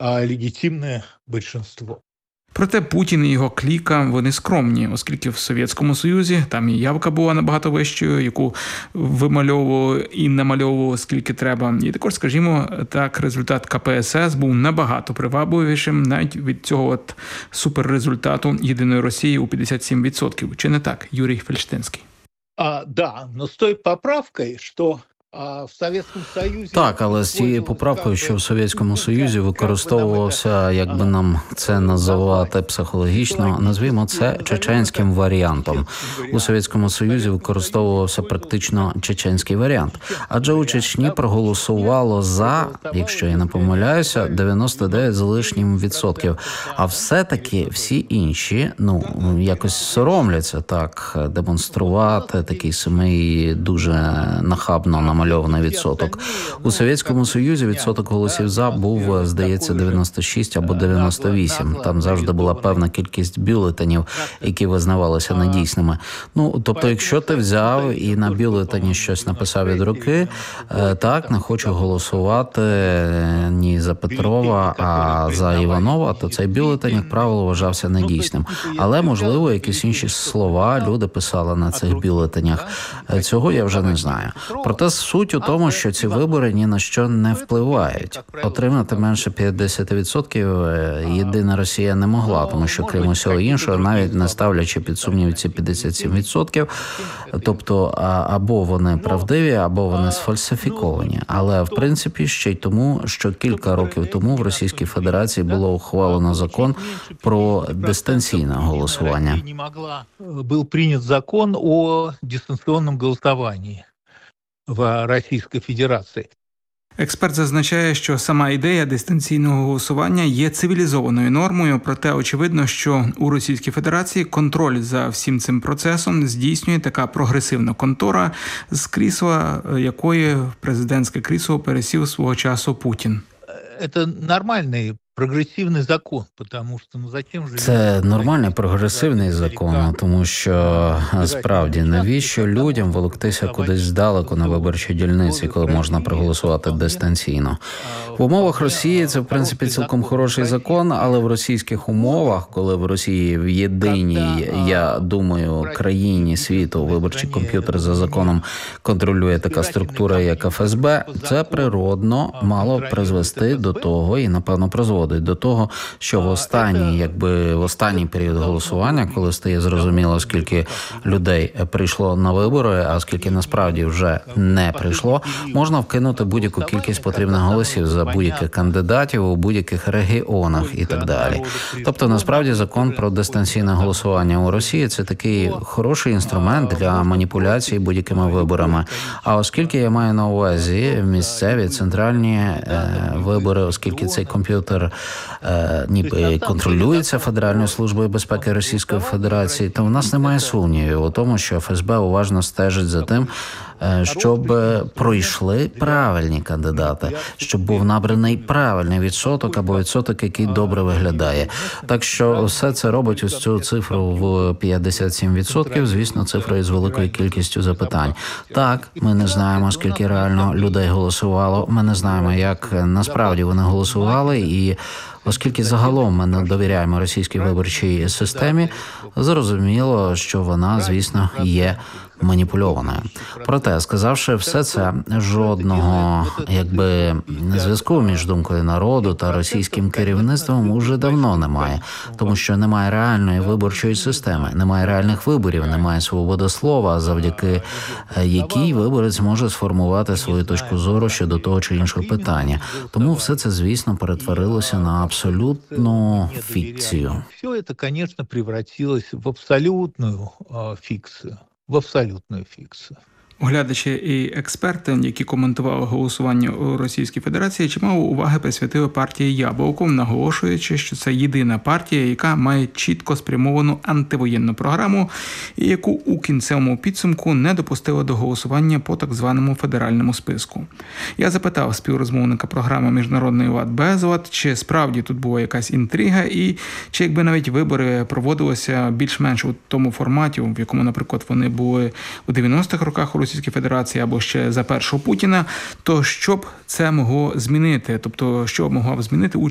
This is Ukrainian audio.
легитимное большинство. Проте Путін і його кліка, вони скромні, оскільки в Совєтському Союзі там і явка була набагато вищою, яку вимальовували і намальовували скільки треба. І також, скажімо, так, результат КПСС був набагато привабливішим навіть від цього от суперрезультату Єдиної Росії у 57%. Чи не так, Юрій Фельштинський? Да, но с той поправкой, что в Совєтському Союзі... Так, але з цією поправкою, що в Совєтському Союзі використовувався, як би нам це називати психологічно, назвімо це чеченським варіантом. У Совєтському Союзі використовувався практично чеченський варіант. Адже у Чечні проголосувало за, якщо я не помиляюся, 99 з лишнім відсотків. А все-таки всі інші, якось соромляться так демонструвати такий самий дуже нахабно намальований відсоток. У Совєтському Союзі відсоток голосів «за» був, здається, 96 або 98. Там завжди була певна кількість бюлетенів, які визнавалися недійсними. Тобто, якщо ти взяв і на бюлетені щось написав від руки, так, не хочу голосувати ні за Петрова, а за Іванова, то цей бюлетень, як правило, вважався недійсним. Але, можливо, якісь інші слова люди писали на цих бюлетенях. Цього я вже не знаю. Проте суть у тому, що ці вибори ні на що не впливають. Отримати менше 50% Єдина Росія не могла, тому що, крім усього іншого, навіть не ставлячи під сумнів ці 57%, тобто або вони правдиві, або вони сфальсифіковані. Але, в принципі, ще й тому, що кілька років тому в Російській Федерації було ухвалено закон про дистанційне голосування. Був прийнят закон о дистанційному голосуванні в Російській Федерації. Експерт зазначає, що сама ідея дистанційного голосування є цивілізованою нормою, проте очевидно, що у Російській Федерації контроль за всім цим процесом здійснює така прогресивна контора, з крісла якої в президентське крісло пересів свого часу Путін. Це нормальний прогресивний закон, тому що зачем же... Це нормальний прогресивний закон, тому що справді навіщо людям волоктися кудись здалеку на виборчій дільниці, коли можна проголосувати дистанційно. В умовах Росії це, в принципі, цілком хороший закон, але в російських умовах, коли в Росії в єдиній, я думаю, країні світу виборчий комп'ютер за законом контролює така структура, як ФСБ, це природно мало призвести до того і, напевно, призводить до того, що в останній період голосування, коли стає зрозуміло, скільки людей прийшло на вибори, а скільки насправді вже не прийшло, можна вкинути будь-яку кількість потрібних голосів за будь-яких кандидатів у будь-яких регіонах і так далі. Тобто, насправді, закон про дистанційне голосування у Росії – це такий хороший інструмент для маніпуляції будь-якими виборами. А оскільки я маю на увазі місцеві, центральні вибори, оскільки цей комп'ютер ніби контролюється Федеральною службою безпеки Російської Федерації, то в нас немає сумнівів у тому, що ФСБ уважно стежить за тим, щоб пройшли правильні кандидати, щоб був набраний правильний відсоток або відсоток, який добре виглядає. Так що все це робить ось цю цифру в 57%, звісно, цифра із великою кількістю запитань. Так, ми не знаємо, скільки реально людей голосувало, ми не знаємо, як насправді вони голосували, і оскільки загалом ми не довіряємо російській виборчій системі, зрозуміло, що вона, звісно, є маніпульованою. Проте, сказавши все це, жодного, зв'язку між думкою народу та російським керівництвом уже давно немає, тому що немає реальної виборчої системи, немає реальних виборів, немає свободи слова, завдяки якій виборець може сформувати свою точку зору щодо того чи іншого питання. Тому все це, звісно, перетворилося на абсолютну фікцію. Все це, звісно, превратилось в абсолютну фікцію. В абсолютну фікцію. Оглядачі і експерти, які коментували голосування у Російській Федерації, чимало уваги присвятили партії «Яблуко», наголошуючи, що це єдина партія, яка має чітко спрямовану антивоєнну програму і яку у кінцевому підсумку не допустила до голосування по так званому федеральному списку. Я запитав співрозмовника програми «Міжнародний лад безлад», чи справді тут була якась інтрига і чи якби навіть вибори проводилися більш-менш у тому форматі, в якому, наприклад, вони були у 90-х роках у Російській Федерації або ще за першого Путіна, то що б це могло змінити? Тобто, що могла б змінити